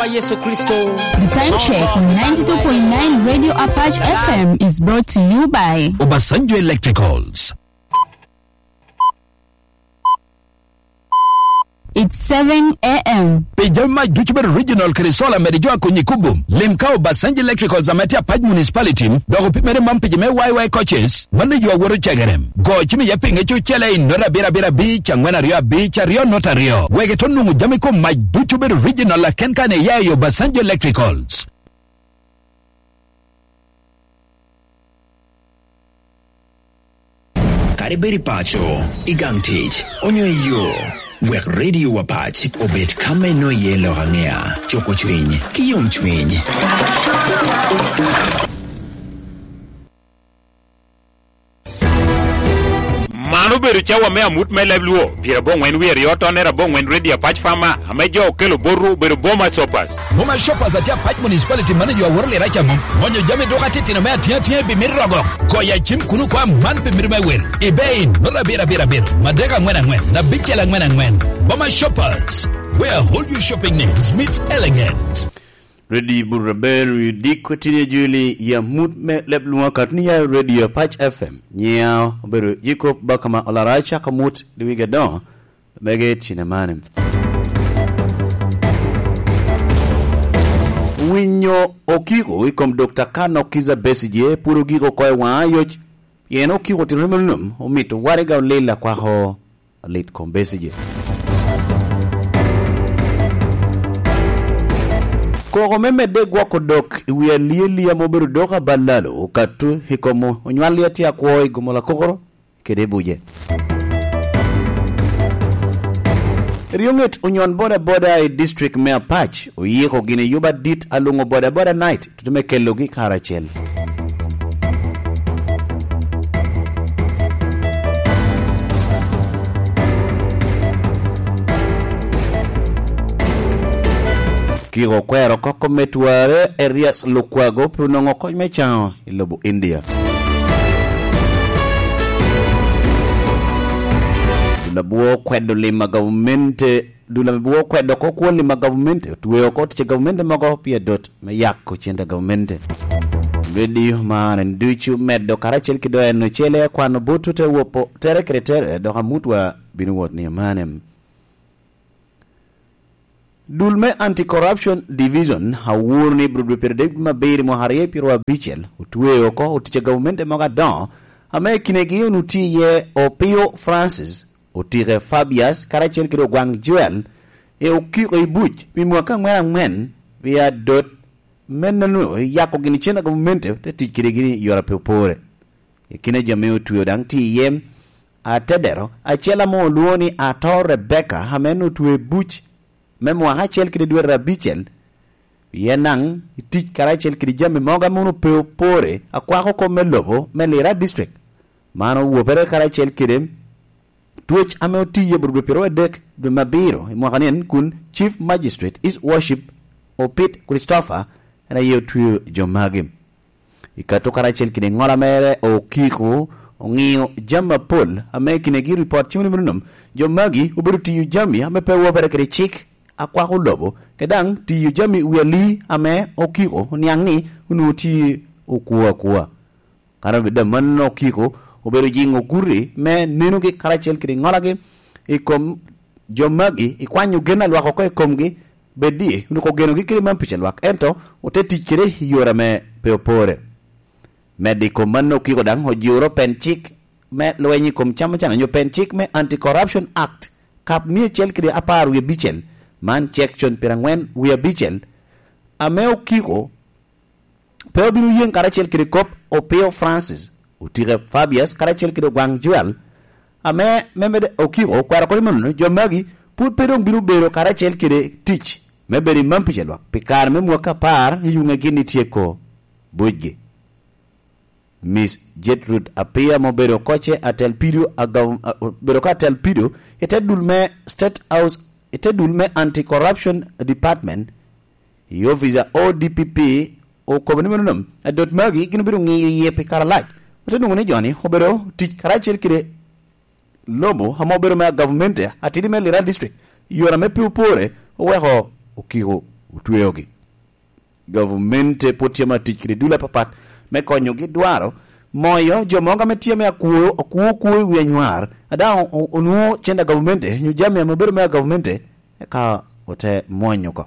wa Yesu Kristo. The time check on 92.9 Radio Apache FM is brought to you by Obasanjo Electricals. It's 7 a.m. Pejama Juchiber Regional Kerisola Medijua Kunyikubum. Limkao Obasanjo Electricals Amatia Paj Municipality. Dogo pimere mampijime YY coaches. Mane yuwa wuru chegerem. Go chimi yapinge chuchele inora bira beach. Angwena rio beach. Rio nota rio. Wegetonu mujamiko Maj Juchiber Regional la kenkane ya Obasanjo Electricals. Kariberi pacho. Igangtich. Onyo yo. Wek radio Apache obet kame no yelo hangea choko chwinyi kiyom chwinyi. Manu beru chawa mea mut me lebluo pira bon wen we rioto nera bon wen radio Apache fama amejo kelo boru beru boma shoppers atia Apache Municipality manager worle racha mum monyo jame doka titi no mea tia bimirogo koya chim kunu kwa man bimirme wer ibein nora bira madega ngwena na bichela ngwena boma shoppers where hold you shopping needs meet elegant. Ready Burabel dikwetine juli ya mut me lebluwa katni ya Radio Apache FM nyao beru jiko bakama olaracha kamut diwiga don mege chinemanem winyo okiko ikom Dr. Kano Kiza Besigye puro gigo koe waayoch yeno okiko tirimunum omito warega ulela kwa ho late kom Besigye Kogo meme degwa kodok iwe lieli ya moberu doka balalo ukatu hikomo onywali ati ya kuoi gumola kokoro kedebuje. Rionget unyon boda district mea patch uyeko gine yuba dit alungo boda night tutumeke logi karachel. Kiko kwero koko metuare areas lukwago punongo ko mechao ilobu India. Dulabuo kwedo lima governmente dulabuo kwedo ko lima governmente tuwe ko tiche governmente mago pia dot mayako chenda governmente. Radio man nduchu medo karachel kido eno chele kwano butu te wopo tere kretere do hamutwa binuwot ni manem. Dulme Anti-Corruption Division hawurni bruduperdeg mabiri mohariye pirwa bichel utuwe oko utiche governmente magadon hame kinegi unuti ye Opio Francis utire Fabius karachel kido gwang Joel e ukiko ibuj mimwaka ngwen via dot menanu yako gini chena governmente te tikirigini yorape upore kine jame utuwe dang ti ye atedero achela mo luoni ato Rebecca hamenu tuwe buj Memo hachel kidi dwe rabichel yenang itik karachel kidi jame moga munu peo pore akwako ko melobo melira district mano wopere karachel kidi tuwech ame otiye burbe pero edek de mabiro imwakanen kun chief magistrate is worship Opit Christopher na ye tuyo jomagim ikato karachel kidi ngola mere o kiko ongiyo jama pol ame kinegi report chimuni munum jomagi uburu tiyu jami ame pe wopere kidi chik akwa hulobo kedang ti yujami weli ame okiko nyangni unuti okuwa kana bida man okiko oberu jingo guri me nenu ke karachel kidi ngolage ikom jomagi ikwanyu gena lwa ko ikomgi bedi unuko geno gi kiri mampichel wak ento oteti kire yora me peopore medico man okiko dang hojuro penchik me lwenyi kom chama chana nyo penchik me Anti-Corruption Act kap mi chel kidi apar we bichel man checkchon pirangwen we bichel ameo kiko peo binu yen karachel kiri kop Opio Francis utire Fabius karachel kiri gwang Joel ame memede okiko kwara koli manu jomagi put pedong binu bero karachel kiri teach meberi mampichel wak pikar memwaka par yunga gini tieko bujge Miss Jetrude apia mobero koche atel pido bero ka atel pido etedulme State House etedulme Anti-Corruption Department yo visa ODPP o kobanimnum adot magi ginubiru ngi yepe karalaj otenu ne joni hobero tik karachel kire lobo hamobero ma government atidi me lira district yora me pupore oweho okiko utweyogi. Government potie matich kiri dula papat me konyo gi dwaro moyo jomonga metie me akuo wenyar ada onu chenda government nyu jamia maber me government ka ote monyo ko.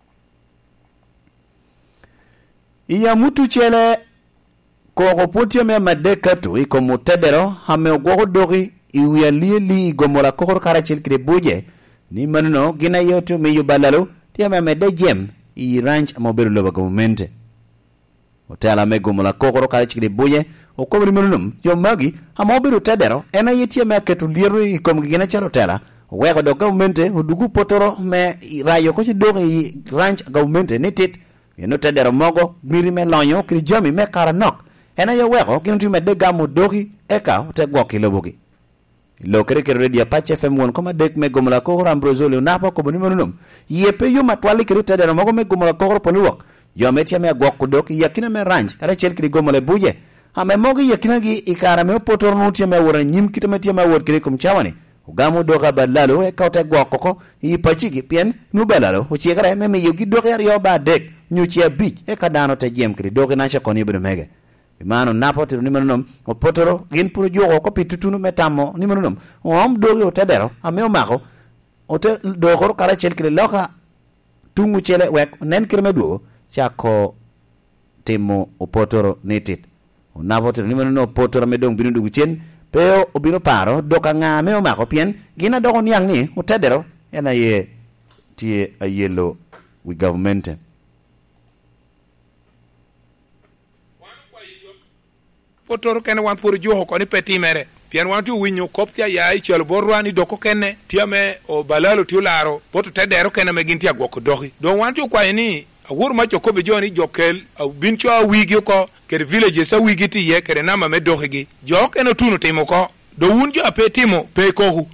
Iya mutu chele ko potie me madeka tu iko mutedero hame ogwo dogi iwi alili gomora kokor karachel kire buje ni manno gina yoto me yubalalo tiame mede jem i ranch amoberu loba government hotela me gomora kokor karachel kire buje okobri manno yomagi amoberu tedero ena yetie me ketu liero ikom gina chalo tela wego do government odugu potoro me rayo ko dogi ranch government nitit yeno tedero mogo miri me lonyo kiri jami me karanok ena yo wego gina tu me de gamo dogi eka te gwoki lobogi Lokere ke Radio Apache FM 1.3 me gomla ko Ambrosio Napa ko boni monum yepe yo matwali ke tedero mogo me gomla ko poluok yo metia me gok dok yakina me ranch kala chel kiri gomla buje ame mogo yakina gi ikara me potor no tie me wora nyim kitame tie me wor kiri kum chawani ugamo doga balalo e kawte gok ko yi pachigi pien nu balalo o chiegare me yugi dok yar yo ba dek nyu chia bich e kadano te jem kiri dok na cha koni bro mege Imano napo tiro nimanum o potoro gin puro jogo ko pitutunu metamo nimanum o dogi o tedero ame o mako o te dogor kara chel kire loka tungu chele wek nen kirme duo chako timo o potoro nitit o napo tiro nimanum o potoro me dong binu dugu chen peo o binu paro doka nga me o mako pien gina dogo niang ni o tedero ena ye tie a yellow with government Potoro kene wan pur joho ko ni peti mere pian wan tu winyo koptia ya ichel borwani doko kene tiame o balalo tiularo boto tedero kene me gintia goko dogi don wan tu kwa ni awur ma choko be joni jokel au bincho wigi ko kere village sa wigi ti ye kere nama me dogi jo kene tunu timo ko do wunjo apetimo pe ko hu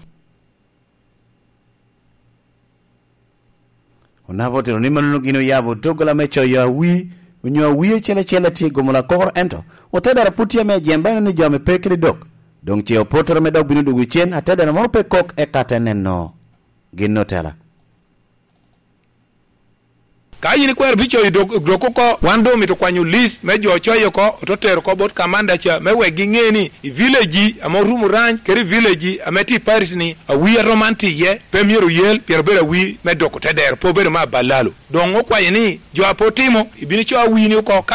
Onavote ni manuno gino yabo togola mecho ya unyo wiye chele ti gomola kokor ento otedara putia me jemba ni jome pekri dok dong che opotoro me dok binu dugu chen atedara mo pe kok e kateneno ginno tela Kayini kwer bicho idoko ko wando mi to kwanyu list me jo choyo ko to tero ko bot kamanda cha me we gingeni village amorumu ranch keri village ameti paris ni a wi romanti ye premier yel pierbera wi me doko tedero po bere ma balalo don o kwayini jo apotimo ibini cho wi ni ko